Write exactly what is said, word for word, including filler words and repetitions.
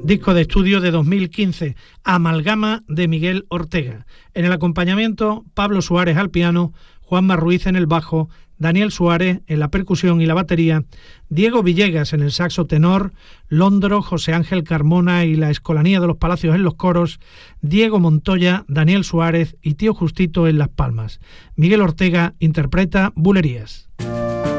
disco de estudio de dos mil quince, Amalgama, de Miguel Ortega. En el acompañamiento, Pablo Suárez al piano, Juanma Ruiz en el bajo, Daniel Suárez en la percusión y la batería, Diego Villegas en el saxo tenor, Londro, José Ángel Carmona y la Escolanía de los Palacios en los coros, Diego Montoya, Daniel Suárez y Tío Justito en las palmas. Miguel Ortega interpreta Bulerías.